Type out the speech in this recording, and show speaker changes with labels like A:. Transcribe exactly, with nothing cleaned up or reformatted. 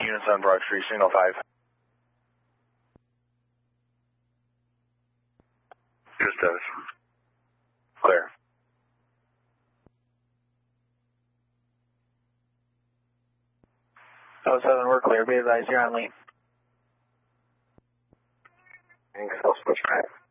A: Units on Broad Street, Signal five. Just does. Clear.
B: oh seven, we're clear. Be advised, you're on lead.
A: Thanks, I'll switch back.